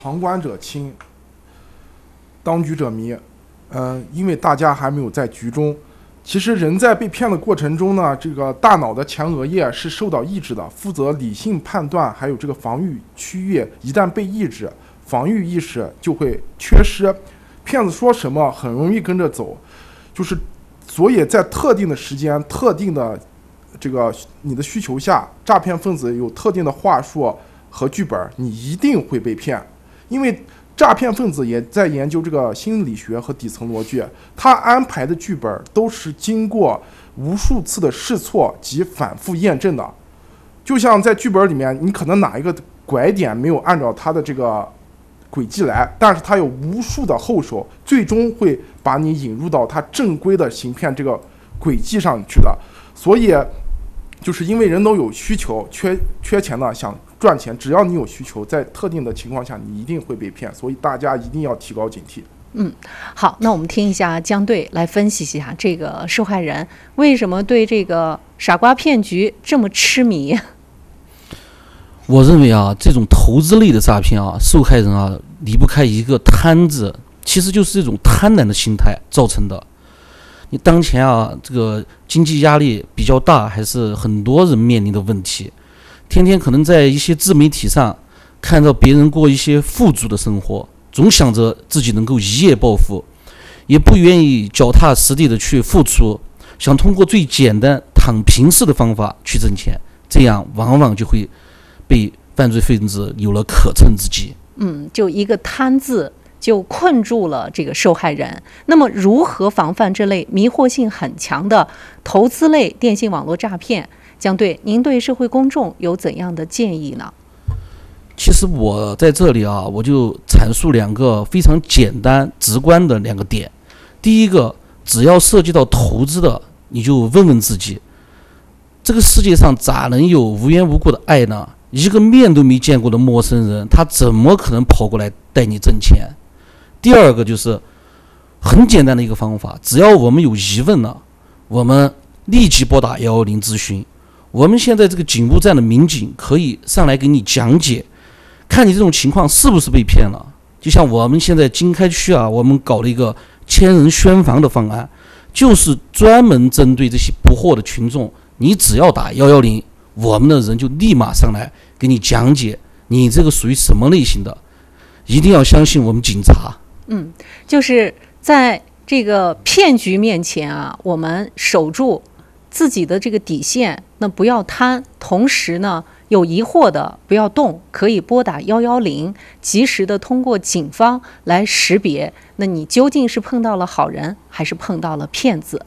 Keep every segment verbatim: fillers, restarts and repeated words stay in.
旁观者清，当局者迷。嗯、呃，因为大家还没有在局中。其实人在被骗的过程中呢，这个大脑的前额叶是受到抑制的，负责理性判断还有这个防御区域，一旦被抑制，防御意识就会缺失，骗子说什么很容易跟着走，就是所以在特定的时间、特定的这个你的需求下，诈骗分子有特定的话术和剧本，你一定会被骗，因为诈骗分子也在研究这个心理学和底层逻辑，他安排的剧本都是经过无数次的试错及反复验证的。就像在剧本里面，你可能哪一个拐点没有按照他的这个轨迹来，但是他有无数的后手，最终会把你引入到他正规的行骗这个轨迹上去的。所以就是因为人都有需求，缺缺钱呢，想赚钱，只要你有需求，在特定的情况下，你一定会被骗，所以大家一定要提高警惕。 嗯，好，那我们听一下江队来分析一下这个受害人为什么对这个傻瓜骗局这么痴迷。 我认为啊，这种投资类的诈骗啊，受害人啊离不开一个贪字，其实就是这种贪婪的心态造成的。你当前啊，这个经济压力比较大，还是很多人面临的问题。天天可能在一些自媒体上看到别人过一些富足的生活，总想着自己能够一夜暴富，也不愿意脚踏实地的去付出，想通过最简单躺平式的方法去挣钱，这样往往就会被犯罪分子有了可乘之机。 嗯，就一个贪字就困住了这个受害人。那么如何防范这类迷惑性很强的投资类电信网络诈骗？江队，您对社会公众有怎样的建议呢？ 其实我在这里啊，我就阐述两个非常简单直观的两个点。第一个，只要涉及到投资的，你就问问自己，这个世界上咋能有无缘无故的爱呢？一个面都没见过的陌生人，他怎么可能跑过来带你挣钱？第二个就是很简单的一个方法，只要我们有疑问了，我们立即拨打一一零咨询。我们现在这个警务站的民警可以上来给你讲解，看你这种情况是不是被骗了。就像我们现在经开区啊，我们搞了一个千人宣防的方案，就是专门针对这些不惑的群众，你只要打一一零，我们的人就立马上来给你讲解你这个属于什么类型的，一定要相信我们警察。 嗯，就是在这个骗局面前啊，我们守住自己的这个底线，那不要贪，同时呢，有疑惑的不要动，可以拨打一一零，及时的通过警方来识别，那你究竟是碰到了好人，还是碰到了骗子？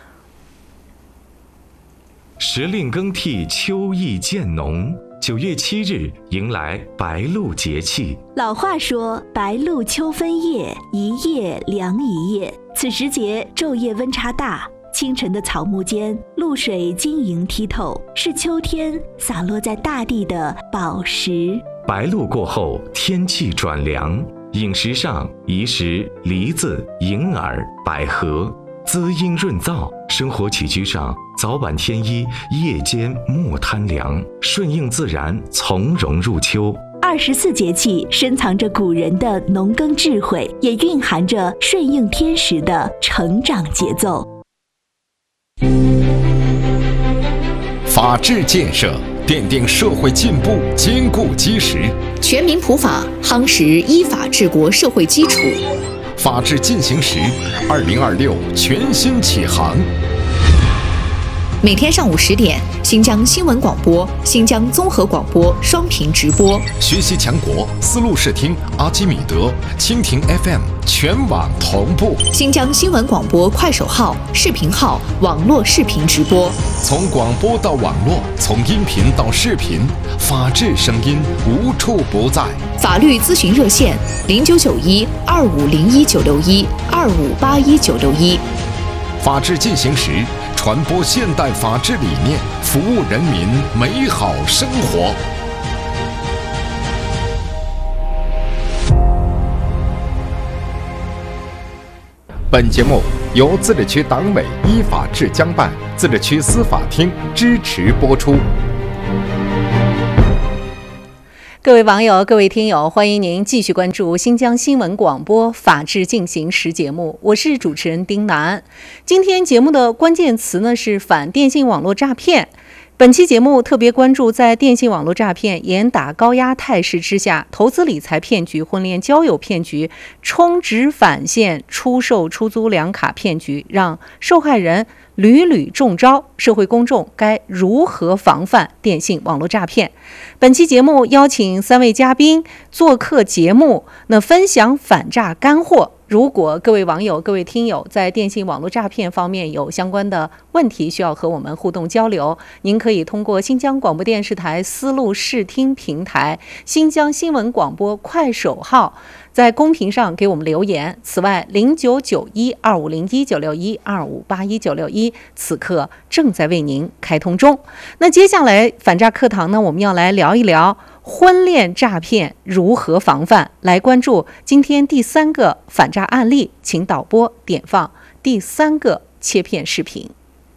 时令更替，秋意渐浓。九月七日迎来白露节气。 老话说，白露秋分夜，一夜凉一夜。此时节昼夜温差大，清晨的草木间，露水晶莹剔透，是秋天洒落在大地的宝石。 白露过后，天气转凉，饮食上宜食梨子、银耳、百合，滋阴润燥；生活起居上，早晚添衣，夜间莫贪凉，顺应自然，从容入秋。 二十四节气深藏着古人的农耕智慧，也蕴含着顺应天时的成长节奏。 法治建设奠定社会进步坚固基石， 全民普法夯实依法治国社会基础。 法治进行时，二零二六全新启航。 每天上午十点，新疆新闻广播、新疆综合广播双频直播。 学习强国，丝路视听、阿基米德、蜻蜓 F M 全网同步。 新疆新闻广播快手号、视频号网络视频直播。 从广播到网络，从音频到视频，法治声音无处不在。 法律咨询热线：零九九一二五零一九六一二五八一九六一。 法治进行时，传播现代法治理念，服务人民美好生活。本节目由自治区党委依法治江办、自治区司法厅支持播出。 各位网友、各位听友，欢迎您继续关注新疆新闻广播《法治进行时》节目，我是主持人丁楠。今天节目的关键词呢是反电信网络诈骗。本期节目特别关注在电信网络诈骗严打高压态势之下，投资理财骗局、婚恋交友骗局、充值返现、出售出租两卡骗局，让受害人屡屡中招，社会公众该如何防范电信网络诈骗？本期节目邀请三位嘉宾做客节目，那分享反诈干货。如果各位网友、各位听友在电信网络诈骗方面有相关的问题需要和我们互动交流，您可以通过新疆广播电视台思路视听平台、新疆新闻广播快手号在公屏上给我们留言。此外，零九九一二五零一九六一二五八一九六一此刻正在为您开通中。那接下来反诈课堂呢，我们要来聊一聊婚恋诈骗如何防范，来关注今天第三个反诈案例，请导播点放第三个切片视频。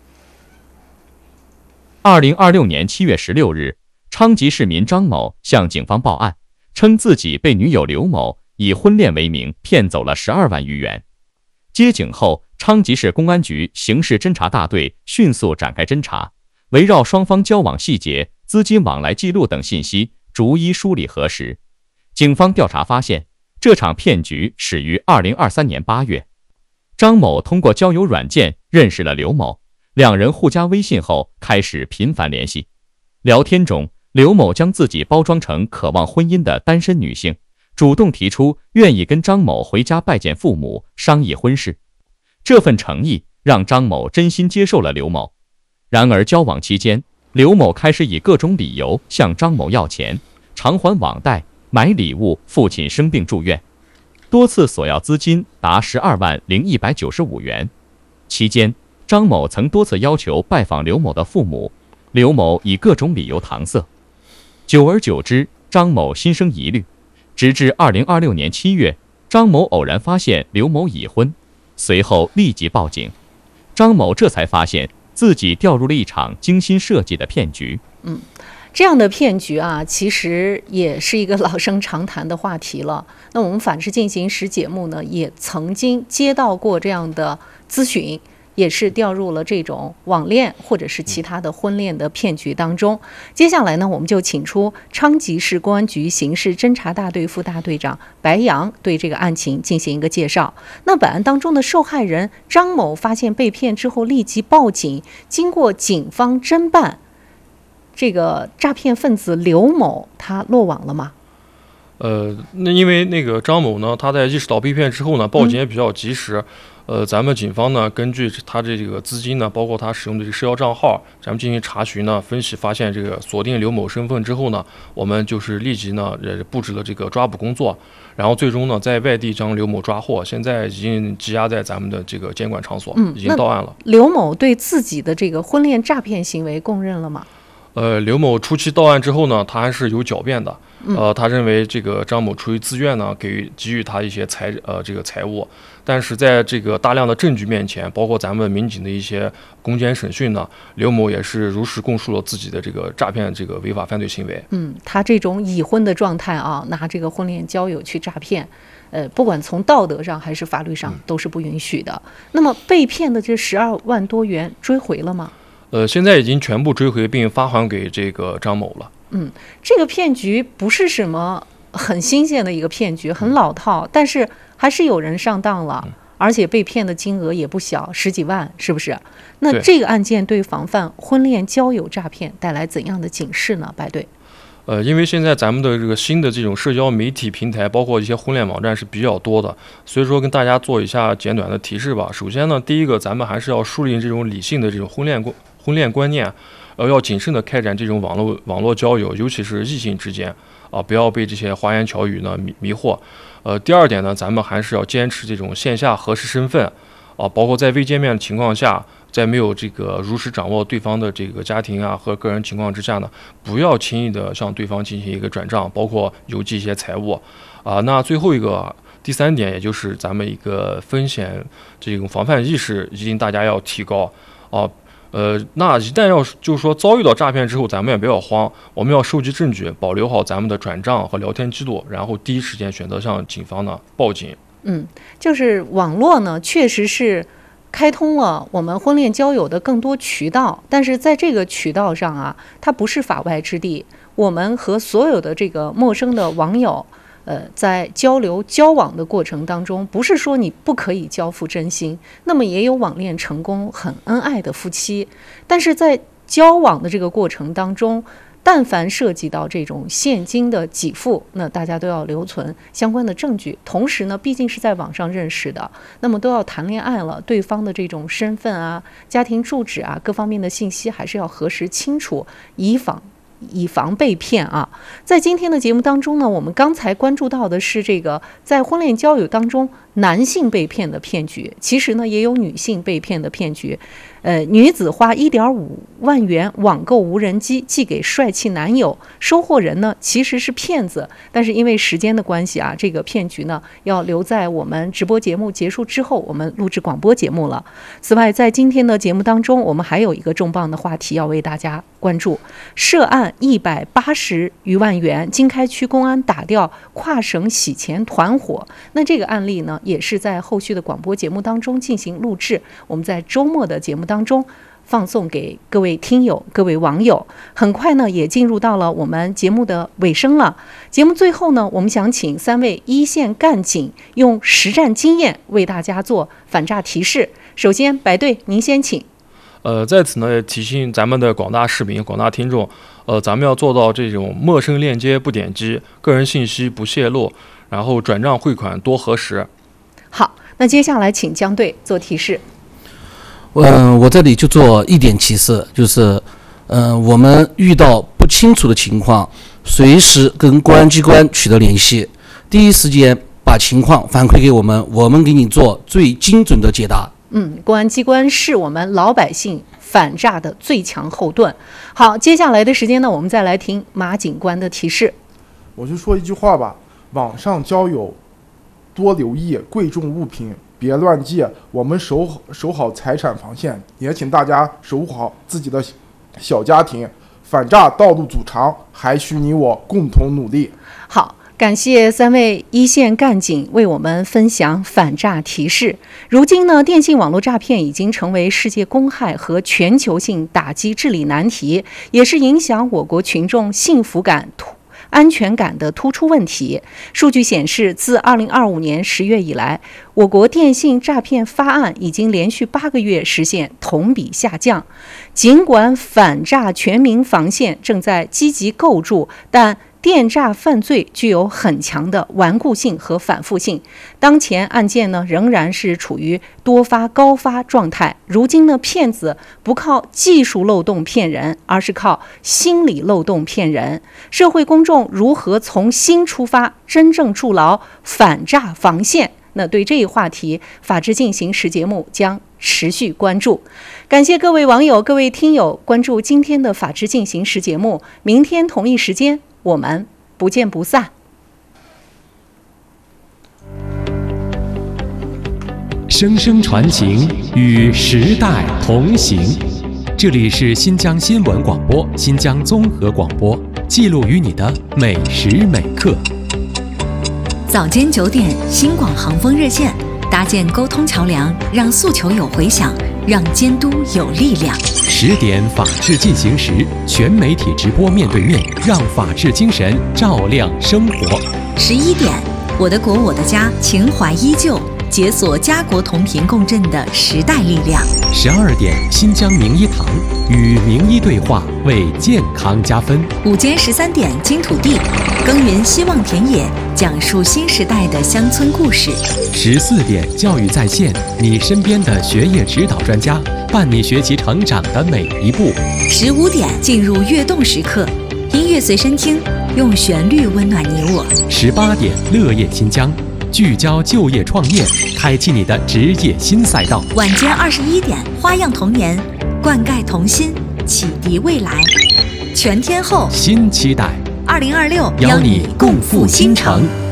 二零二六年七月十六日，昌吉市民张某向警方报案，称自己被女友刘某以婚恋为名骗走了十二万余元。接警后，昌吉市公安局刑事侦查大队迅速展开侦查，围绕双方交往细节、资金往来记录等信息逐一梳理核实。警方调查发现，这场骗局始于二零二三年八月。张某通过交友软件认识了刘某，两人互加微信后开始频繁联系。聊天中，刘某将自己包装成渴望婚姻的单身女性，主动提出愿意跟张某回家拜见父母，商议婚事。这份诚意让张某真心接受了刘某。然而交往期间，刘某开始以各种理由向张某要钱，偿还网贷、买礼物，父亲生病住院，多次索要资金达十二万零一百九十五元。期间，张某曾多次要求拜访刘某的父母，刘某以各种理由搪塞。久而久之，张某心生疑虑，直至二零二六年七月，张某偶然发现刘某已婚，随后立即报警。张某这才发现自己掉入了一场精心设计的骗局。 嗯，这样的骗局啊，其实也是一个老生常谈的话题了。那我们法治进行时节目呢，也曾经接到过这样的咨询，也是掉入了这种网恋或者是其他的婚恋的骗局当中。接下来呢，我们就请出昌吉市公安局刑事侦查大队副大队长白杨对这个案情进行一个介绍。那本案当中的受害人张某发现被骗之后立即报警，经过警方侦办，这个诈骗分子刘某他落网了吗？ 呃，那因为那个张某呢，他在意识到被骗之后呢，报警也比较及时。嗯、呃，咱们警方呢，根据他这个资金呢，包括他使用的这个社交账号，咱们进行查询呢，分析发现这个锁定刘某身份之后呢，我们就是立即呢，呃，布置了这个抓捕工作，然后最终呢，在外地将刘某抓获，现在已经羁押在咱们的这个监管场所，嗯、已经到案了。 刘某对自己的这个婚恋诈骗行为供认了吗？ 呃，刘某初期到案之后呢，他还是有狡辩的。呃，他认为这个张某出于自愿呢，给予给予他一些财呃这个财物，但是在这个大量的证据面前，包括咱们民警的一些攻坚审讯呢，刘某也是如实供述了自己的这个诈骗这个违法犯罪行为。 嗯，他这种已婚的状态啊，拿这个婚恋交友去诈骗，呃，不管从道德上还是法律上都是不允许的。嗯、那么被骗的这十二万多元追回了吗？ 呃，现在已经全部追回并发还给这个张某了。 嗯，这个骗局不是什么很新鲜的一个骗局，很老套，但是还是有人上当了，而且被骗的金额也不小，十几万，是不是？那这个案件对防范婚恋交友诈骗带来怎样的警示呢？白队？ 呃，因为现在咱们的这个新的这种社交媒体平台，包括一些婚恋网站是比较多的，所以说跟大家做一下简短的提示吧。首先呢，第一个，咱们还是要树立这种理性的这种婚恋婚恋观念。呃，要谨慎的开展这种网络网络交友，尤其是异性之间啊，不要被这些花言巧语呢迷迷惑。呃，第二点呢，咱们还是要坚持这种线下核实身份啊，包括在未见面的情况下，在没有这个如实掌握对方的这个家庭啊和个人情况之下呢，不要轻易的向对方进行一个转账，包括邮寄一些财物啊。那最后一个第三点，也就是咱们一个风险这种防范意识，一定大家要提高啊。 呃，那一旦要就是说遭遇到诈骗之后，咱们也不要慌，我们要收集证据，保留好咱们的转账和聊天记录，然后第一时间选择向警方呢报警。 嗯，就是网络呢，确实是开通了我们婚恋交友的更多渠道，但是在这个渠道上啊，它不是法外之地。我们和所有的这个陌生的网友，呃，在交流交往的过程当中，不是说你不可以交付真心，那么也有网恋成功、很恩爱的夫妻，但是在交往的这个过程当中，但凡涉及到这种现金的给付，那大家都要留存相关的证据。同时呢，毕竟是在网上认识的，那么都要谈恋爱了，对方的这种身份啊、家庭住址啊各方面的信息还是要核实清楚，以防以防被骗啊。在今天的节目当中呢，我们刚才关注到的是这个在婚恋交友当中男性被骗的骗局，其实呢也有女性被骗的骗局。呃，女子花 一点五万元网购无人机寄给帅气男友，收货人呢其实是骗子，但是因为时间的关系啊，这个骗局呢要留在我们直播节目结束之后，我们录制广播节目了。此外，在今天的节目当中，我们还有一个重磅的话题要为大家关注，涉案一百八十余万元，经开区公安打掉跨省洗钱团伙。那这个案例呢，也是在后续的广播节目当中进行录制，我们在周末的节目当中放送给各位听友、各位网友。很快呢，也进入到了我们节目的尾声了。节目最后呢，我们想请三位一线干警用实战经验为大家做反诈提示。首先，白队您先请。 呃，在此呢，也提醒咱们的广大市民、广大听众，呃，咱们要做到这种陌生链接不点击，个人信息不泄露，然后转账汇款多核实。 好，那接下来请江队做提示。 嗯、呃，我这里就做一点提示，就是，嗯、呃，我们遇到不清楚的情况，随时跟公安机关取得联系，第一时间把情况反馈给我们，我们给你做最精准的解答。 嗯，公安机关是我们老百姓反诈的最强后盾。好，接下来的时间呢，我们再来听马警官的提示。 我就说一句话吧，网上交友多留意贵重物品，别乱借，我们守守好财产防线，也请大家守好自己的小家庭。反诈道路阻长，还需你我共同努力。 好，感谢三位一线干警为我们分享反诈提示。如今呢，电信网络诈骗已经成为世界公害和全球性打击治理难题，也是影响我国群众幸福感、安全感的突出问题。数据显示，自二零二五年十月以来，我国电信诈骗发案已经连续八个月实现同比下降。尽管反诈全民防线正在积极构筑，但电诈犯罪具有很强的顽固性和反复性。当前案件呢，仍然是处于多发高发状态。如今呢，骗子不靠技术漏洞骗人，而是靠心理漏洞骗人。社会公众如何从心出发，真正筑牢反诈防线？那对这一话题，法治进行时节目将持续关注。感谢各位网友、各位听友关注今天的法治进行时节目。明天同一时间，我们不见不散。 声声传情，与时代同行。这里是新疆新闻广播、新疆综合广播，记录与你的每时每刻。 早间九点，新广航风热线搭建沟通桥梁，让诉求有回响，让监督有力量。 十点，法治进行时，全媒体直播面对面，让法治精神照亮生活。 十一点，我的国我的家，情怀依旧，解锁家国同频共振的时代力量。 十二点，新疆名医堂与名医对话，为健康加分。 午间十三点，金土地耕耘希望田野，讲述新时代的乡村故事。 十四点，教育在线，你身边的学业指导专家，伴你学习成长的每一步。 十五点，进入跃动时刻，音乐随身听，用旋律温暖你我。 十八点，乐业新疆，聚焦就业创业，开启你的职业新赛道。 晚间二十一点，花样童年，灌溉童心，启迪未来。全天候新期待， 二零二六邀你共赴新城。